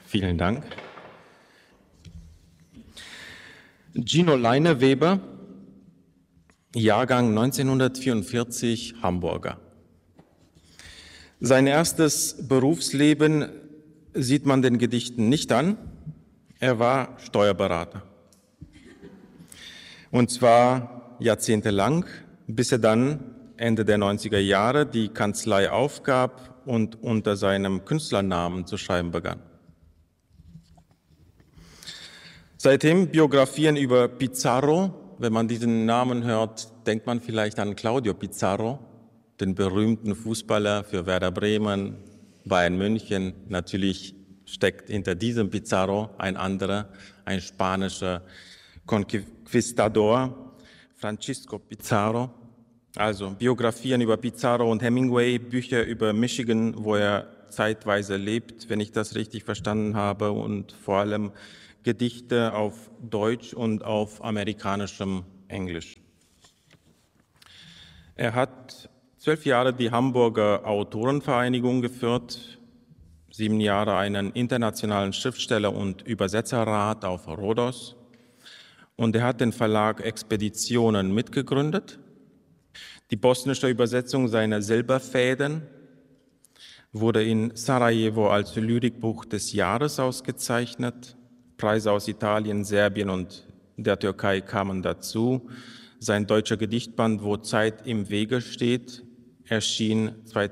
Vielen Dank. Gino Leineweber, Jahrgang 1944, Hamburger. Sein erstes Berufsleben sieht man den Gedichten nicht an. Er war Steuerberater. Und zwar jahrzehntelang, bis er dann Ende der 90er Jahre die Kanzlei aufgab und unter seinem Künstlernamen zu schreiben begann. Seitdem Biografien über Pizarro. Wenn man diesen Namen hört, denkt man vielleicht an Claudio Pizarro, den berühmten Fußballer für Werder Bremen, Bayern München. Natürlich steckt hinter diesem Pizarro ein anderer, ein spanischer Conquistador, Francisco Pizarro. Also Biografien über Pizarro und Hemingway, Bücher über Michigan, wo er zeitweise lebt, wenn ich das richtig verstanden habe, und vor allem Gedichte auf Deutsch und auf amerikanischem Englisch. Er hat 12 Jahre die Hamburger Autorenvereinigung geführt, 7 Jahre einen internationalen Schriftsteller- und Übersetzerrat auf Rhodos, und er hat den Verlag Expeditionen mitgegründet. Die bosnische Übersetzung seiner Silberfäden wurde in Sarajevo als Lyrikbuch des Jahres ausgezeichnet. Preise aus Italien, Serbien und der Türkei kamen dazu. Sein deutscher Gedichtband Wo Zeit im Wege steht, erschien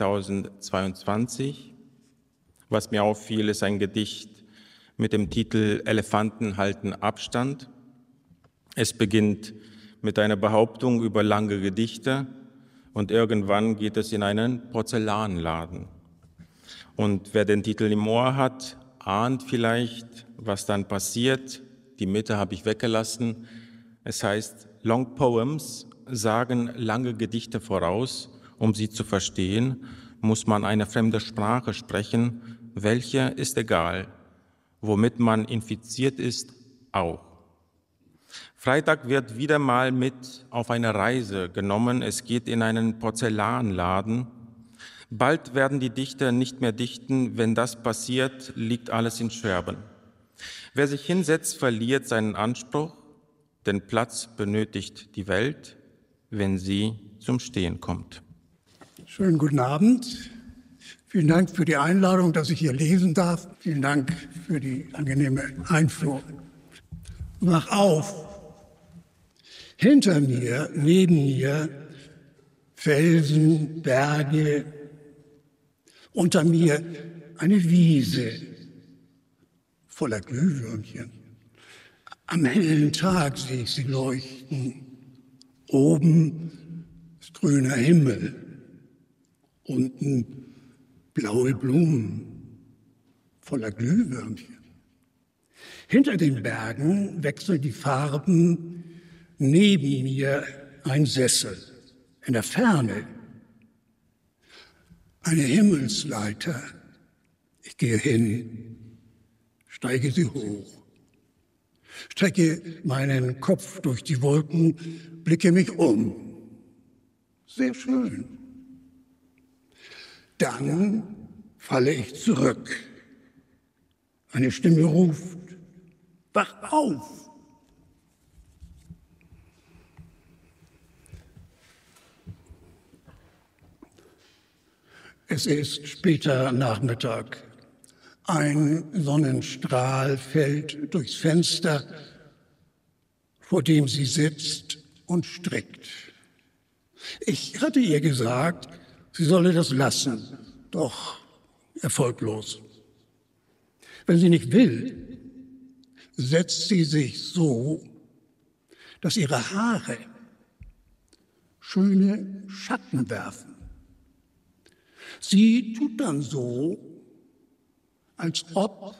2022. Was mir auffiel, ist ein Gedicht mit dem Titel Elefanten halten Abstand. Es beginnt mit einer Behauptung über lange Gedichte und irgendwann geht es in einen Porzellanladen. Und wer den Titel im Ohr hat, ahnt vielleicht, was dann passiert. Die Mitte habe ich weggelassen. Es heißt, Long Poems sagen lange Gedichte voraus. Um sie zu verstehen, muss man eine fremde Sprache sprechen. Welche ist egal. Womit man infiziert ist, auch. Freitag wird wieder mal mit auf eine Reise genommen. Es geht in einen Porzellanladen. Bald werden die Dichter nicht mehr dichten. Wenn das passiert, liegt alles in Scherben. Wer sich hinsetzt, verliert seinen Anspruch. Den Platz benötigt die Welt, wenn sie zum Stehen kommt. Schönen guten Abend. Vielen Dank für die Einladung, dass ich hier lesen darf. Vielen Dank für die angenehme Einführung. Wach auf. Hinter mir, neben mir, Felsen, Berge, unter mir eine Wiese voller Glühwürmchen. Am hellen Tag sehe ich sie leuchten. Oben ist grüner Himmel, unten blaue Blumen voller Glühwürmchen. Hinter den Bergen wechseln die Farben, neben mir ein Sessel, in der Ferne eine Himmelsleiter. Ich gehe hin, steige sie hoch, strecke meinen Kopf durch die Wolken, blicke mich um. Sehr schön. Dann falle ich zurück. Eine Stimme ruft, wach auf! Es ist später Nachmittag. Ein Sonnenstrahl fällt durchs Fenster, vor dem sie sitzt und strickt. Ich hatte ihr gesagt, sie solle das lassen, doch erfolglos. Wenn sie nicht will, setzt sie sich so, dass ihre Haare schöne Schatten werfen. Sie tut dann so, als ob.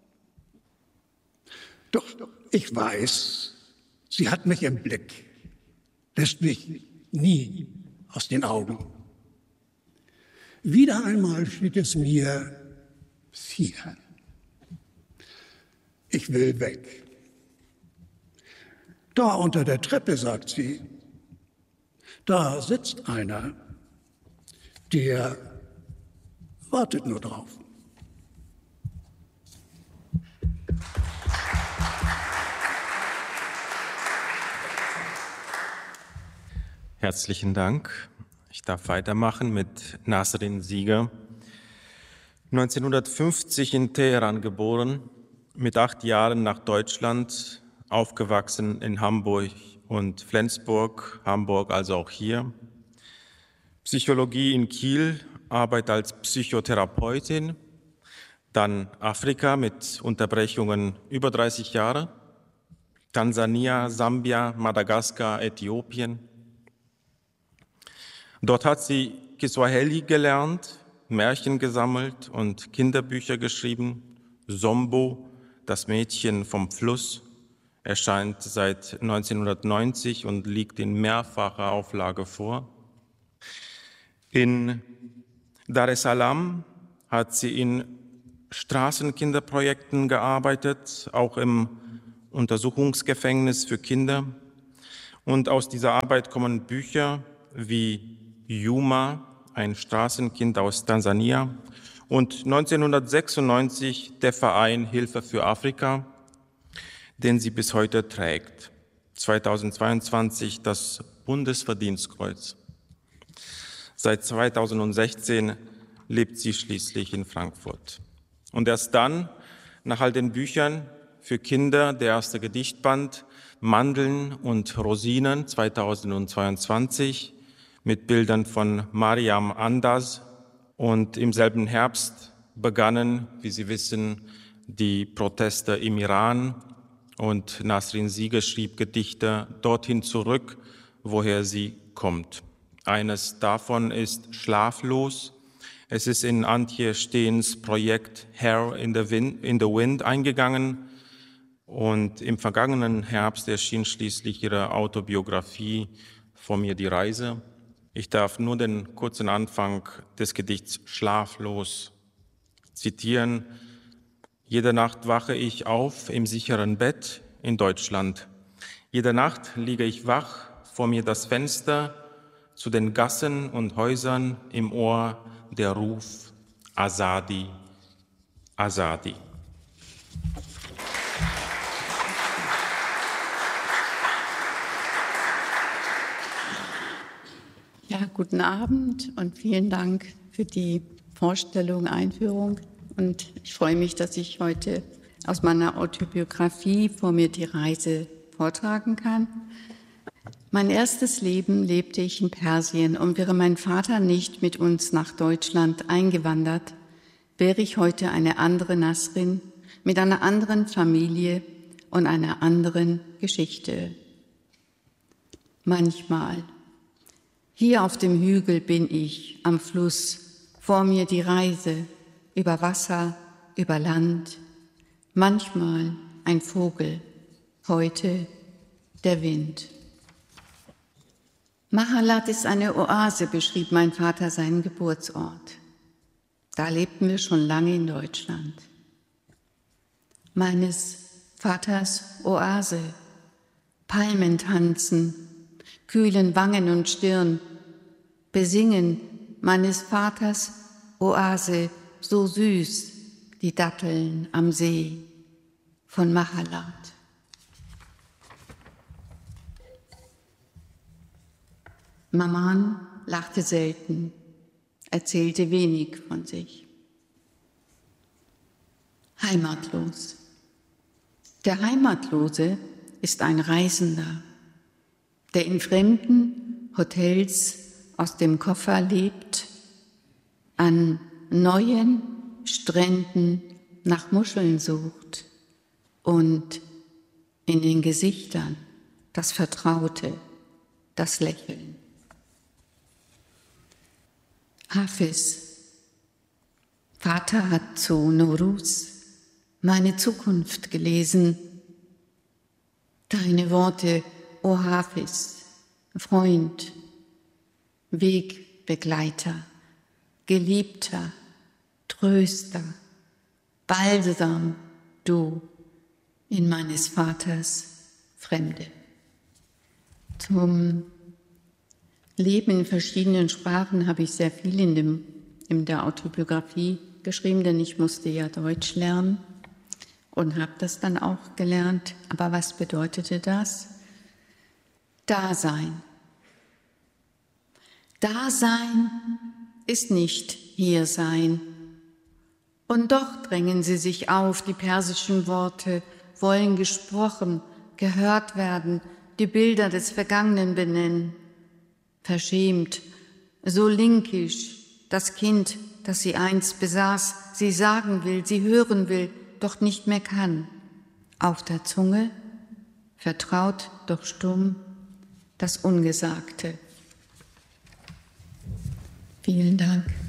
Doch ich weiß, sie hat mich im Blick, lässt mich nie aus den Augen. Wieder einmal steht es mir hier. Ich will weg. Da unter der Treppe, sagt sie, da sitzt einer, der wartet nur drauf. Herzlichen Dank. Ich darf weitermachen mit Nasrin Sieger. 1950 in Teheran geboren, mit 8 Jahren nach Deutschland, aufgewachsen in Hamburg und Flensburg, Hamburg also auch hier. Psychologie in Kiel, Arbeit als Psychotherapeutin, dann Afrika mit Unterbrechungen über 30 Jahre, Tansania, Sambia, Madagaskar, Äthiopien. Dort hat sie Kiswahili gelernt, Märchen gesammelt und Kinderbücher geschrieben. Sombo, das Mädchen vom Fluss, erscheint seit 1990 und liegt in mehrfacher Auflage vor. In Dar es Salaam hat sie in Straßenkinderprojekten gearbeitet, auch im Untersuchungsgefängnis für Kinder. Und aus dieser Arbeit kommen Bücher wie Juma, ein Straßenkind aus Tansania, und 1996 der Verein Hilfe für Afrika, den sie bis heute trägt. 2022 das Bundesverdienstkreuz. Seit 2016 lebt sie schließlich in Frankfurt. Und erst dann, nach all den Büchern für Kinder, der erste Gedichtband Mandeln und Rosinen 2022 mit Bildern von Mariam Andaz. Und im selben Herbst begannen, wie Sie wissen, die Proteste im Iran. Und Nasrin Sieger schrieb Gedichte dorthin zurück, woher sie kommt. Eines davon ist Schlaflos. Es ist in Antje Stehns Projekt Hair in the Wind eingegangen. Und im vergangenen Herbst erschien schließlich ihre Autobiografie Vor mir die Reise. Ich darf nur den kurzen Anfang des Gedichts Schlaflos zitieren. Jede Nacht wache ich auf im sicheren Bett in Deutschland. Jede Nacht liege ich wach, vor mir das Fenster zu den Gassen und Häusern, im Ohr der Ruf Azadi, Azadi. Ja, guten Abend und vielen Dank für die Vorstellung, Einführung. Und ich freue mich, dass ich heute aus meiner Autobiografie Vor mir die Reise vortragen kann. Mein erstes Leben lebte ich in Persien und wäre mein Vater nicht mit uns nach Deutschland eingewandert, wäre ich heute eine andere Nasrin mit einer anderen Familie und einer anderen Geschichte. Manchmal. Hier auf dem Hügel bin ich, am Fluss, vor mir die Reise, über Wasser, über Land. Manchmal ein Vogel, heute der Wind. Mahalat ist eine Oase, beschrieb mein Vater seinen Geburtsort. Da lebten wir schon lange in Deutschland. Meines Vaters Oase, Palmen tanzen, kühlen Wangen und Stirn, besingen meines Vaters Oase, so süß, die Datteln am See von Mahalat. Maman lachte selten, erzählte wenig von sich. Heimatlos. Der Heimatlose ist ein Reisender, der in fremden Hotels aus dem Koffer lebt, an neuen Stränden nach Muscheln sucht und in den Gesichtern das Vertraute, das Lächeln. Hafiz. Vater hat zu Nowruz meine Zukunft gelesen. Deine Worte, o Hafiz, Freund, Wegbegleiter, Geliebter, Tröster, Balsam, du in meines Vaters Fremde. Zum Leben in verschiedenen Sprachen habe ich sehr viel in der Autobiografie geschrieben, denn ich musste ja Deutsch lernen und habe das dann auch gelernt. Aber was bedeutete das? Dasein. Dasein ist nicht Hiersein. Und doch drängen sie sich auf, die persischen Worte, wollen gesprochen, gehört werden, die Bilder des Vergangenen benennen. Verschämt, so linkisch, das Kind, das sie einst besaß, sie sagen will, sie hören will, doch nicht mehr kann. Auf der Zunge, vertraut, doch stumm, das Ungesagte. Vielen Dank.